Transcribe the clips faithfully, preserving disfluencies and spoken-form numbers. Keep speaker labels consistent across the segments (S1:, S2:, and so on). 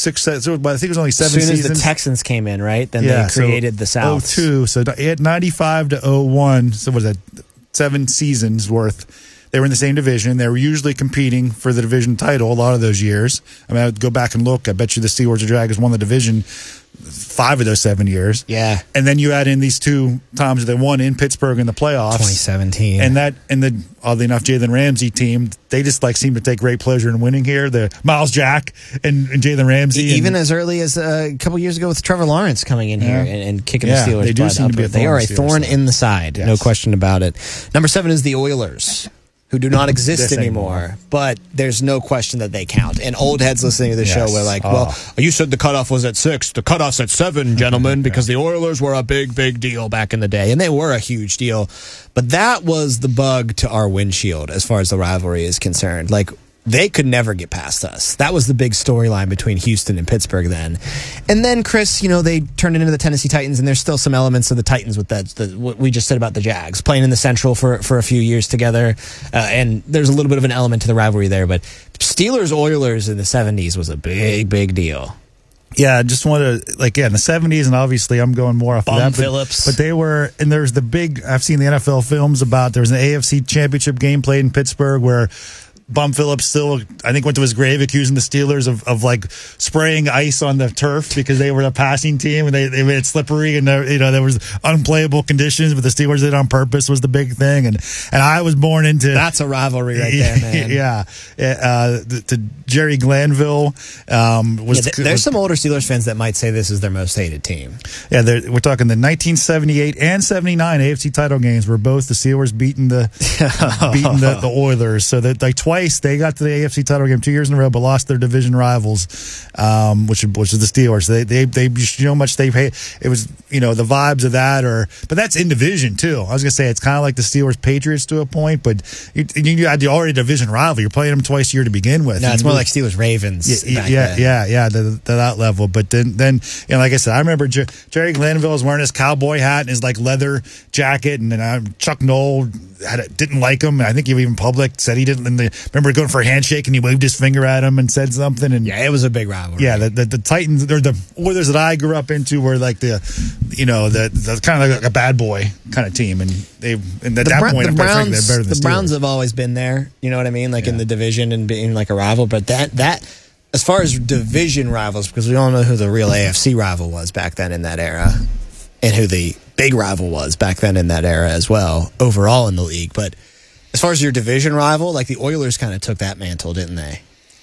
S1: six, seven, but I think it was only seven
S2: seasons. As soon
S1: seasons.
S2: as the Texans came in, right? Then
S1: yeah,
S2: they created
S1: so
S2: the South.
S1: oh two, so ninety-five to oh one, so what was that, seven seasons worth. They were in the same division. They were usually competing for the division title a lot of those years. I mean, I would go back and look. I bet you the Steelers or Dragons won the division five of those seven years.
S2: Yeah.
S1: And then you add in these two times they won in Pittsburgh in the playoffs.
S2: twenty seventeen.
S1: And that, and the, oddly enough, Jalen Ramsey team, they just like seem to take great pleasure in winning here. The Miles Jack and, and Jalen Ramsey.
S2: Even
S1: and,
S2: as early as uh, a couple years ago with Trevor Lawrence coming in
S1: Yeah.
S2: here and, and kicking
S1: Yeah,
S2: the Steelers'
S1: they do
S2: butt
S1: seem
S2: up.
S1: to be a
S2: They
S1: thorn
S2: are a
S1: in the Steelers'
S2: thorn
S1: side.
S2: in the side.
S1: Yes.
S2: No question about it. Number seven is the Oilers, who do not exist
S1: This
S2: anymore,
S1: anymore.
S2: but there's no question that they count. And old heads listening to the
S1: Yes.
S2: show were like,
S1: Oh.
S2: well, you said the cutoff was at six. The cutoff's at seven, gentlemen, because the Oilers were a big, big deal back in the day. And they were a huge deal. But that was the bug to our windshield as far as the rivalry is concerned. Like, they could never get past us. That was the big storyline between Houston and Pittsburgh then. And then, Chris, you know, they turned it into the Tennessee Titans, and there's still some elements of the Titans with that, the, what we just said about the Jags, playing in the Central for, for a few years together. Uh, and there's a little bit of an element to the rivalry there. But Steelers-Oilers in the seventies was a big, big deal.
S1: Yeah, I just want to, like, yeah, in the seventies, and obviously I'm going more off
S2: Bum
S1: of that. But,
S2: Phillips.
S1: but they were, and there's the big, I've seen the N F L films about, there was an A F C championship game played in Pittsburgh where Bum Phillips still, I think, went to his grave accusing the Steelers of, of like spraying ice on the turf because they were a passing team and they, they made it slippery and there, you know there was unplayable conditions, but the Steelers did it on purpose was the big thing. And and I was born into
S2: That's a rivalry right there, man.
S1: yeah, uh, to Jerry Glanville um, was.
S2: Yeah, th- there's
S1: was,
S2: some older Steelers fans that might say this is their most hated team.
S1: Yeah, we're talking the nineteen seventy-eight and seventy-nine A F C title games were both the Steelers beating the beating the, the Oilers, so that like twice. They got to the A F C title game two years in a row, but lost their division rivals, um, which which is the Steelers. They they they you know how much they hate. It was you know the vibes of that, or but that's in division too. I was gonna say it's kind of like the Steelers Patriots to a point, but you, you had the already division rival. You're playing them twice a year to begin with.
S2: No, it's
S1: you
S2: more
S1: really,
S2: like Steelers Ravens.
S1: Yeah,
S2: back
S1: yeah,
S2: then.
S1: yeah, yeah, the, the, that level. But then, then, you know, like I said, I remember Jer- Jerry Glanville was wearing his cowboy hat and his like leather jacket, and then uh, Chuck Noll had a, didn't like him. And I think he even public said he didn't. And the, remember going for a handshake and he waved his finger at him and said something. And
S2: Yeah, it was a big rivalry.
S1: yeah, the, the, the Titans or the Oilers that I grew up into were like the, you know, the, the kind of like a bad boy kind of team, and they and at
S2: The
S1: that
S2: Bra-
S1: point,
S2: the
S1: quite frankly,
S2: Browns,
S1: they're better than
S2: the
S1: the
S2: Browns
S1: Steelers.
S2: have always been there. You know what I mean? Like in
S1: Yeah.
S2: the division and being like a rival. But that that as far as division rivals, because we all know who the real A F C rival was back then in that era, and who the big rival was back then in that era as well, overall in the league. But as far as your division rival, like the Oilers kind of took that mantle, didn't they?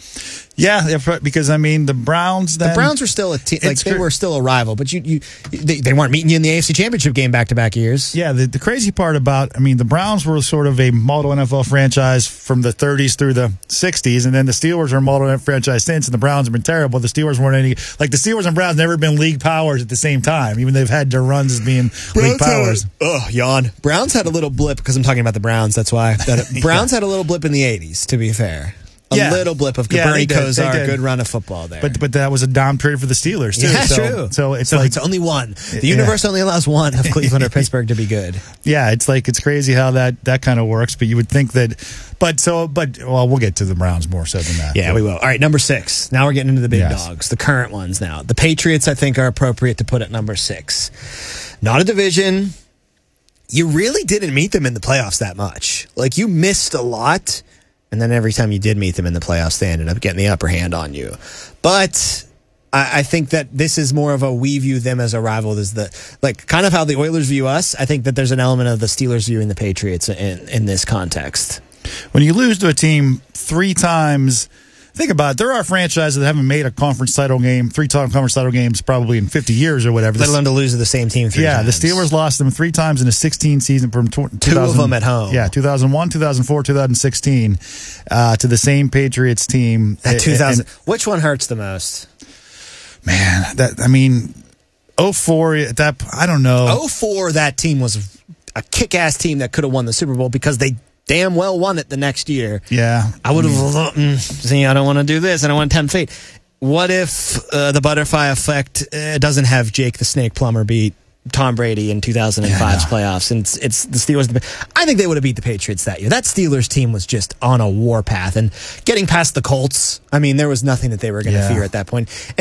S1: Yeah, yeah, because I mean the Browns. Then,
S2: The Browns were still a team, like
S1: It's
S2: they
S1: cr-
S2: were still a rival, but you, you they, they weren't meeting you in the A F C Championship game back to back years.
S1: Yeah, the, the crazy part about, I mean, the Browns were sort of a model N F L franchise from the thirties through the sixties, and then the Steelers are a model N F L franchise since, and the Browns have been terrible. The Steelers weren't any, like the Steelers and Browns never been league powers at the same time, even though they've had their runs as being league powers.
S2: Oh, yawn. Browns had a little blip, because I'm talking about the Browns, that's why. That, Browns had a little blip in the eighties, to be fair. A
S1: Yeah.
S2: little blip of
S1: Yeah,
S2: Bernie
S1: they did, they
S2: Kosar,
S1: did.
S2: good run of football there.
S1: But but that was a down period for the Steelers, too.
S2: yeah,
S1: so,
S2: true.
S1: So it's
S2: so
S1: like,
S2: it's only one. The
S1: Yeah.
S2: universe only allows one of Cleveland or Pittsburgh to be good.
S1: yeah, it's like, it's crazy how that, that kind of works, but you would think that, but so, but, well, we'll get to the Browns more so than that.
S2: Yeah, we will. All right, number six. Now we're getting into the big
S1: Yes.
S2: dogs, the current ones now. The Patriots, I think, are appropriate to put at number six. Not a division. You really didn't meet them in the playoffs that much. Like, you missed a lot, and then every time you did meet them in the playoffs, they ended up getting the upper hand on you. But I, I think that this is more of a we view them as a rival. Is the like kind of how the Oilers view us. I think that there's an element of the Steelers viewing the Patriots in, in this context.
S1: When you lose to a team three times, think about it. There are franchises that haven't made a conference title game, three time conference title games, probably in fifty years or whatever.
S2: Let alone to lose to the same team three
S1: yeah,
S2: times.
S1: the Steelers lost them three times in a sixteen season from tw-
S2: Two of them at home.
S1: Yeah, two thousand one, two thousand four, two thousand sixteen uh, to the same Patriots team.
S2: That two thousand.
S1: And,
S2: Which one hurts the most?
S1: man, that I mean, oh four at that I don't know.
S2: oh four, that team was a kick-ass team that could have won the Super Bowl because they damn well won it the next year.
S1: Yeah.
S2: I would have, mm, see, I don't want to do this. I don't want to tempt fate. What if uh, the butterfly effect uh, doesn't have Jake the Snake Plumber beat Tom Brady in two thousand five's
S1: Yeah.
S2: playoffs, and it's, it's the Steelers. I think they would have beat the Patriots that year. That Steelers team was just on a war path, and getting past the Colts, I mean, there was nothing that they were going to
S1: Yeah.
S2: fear at that point.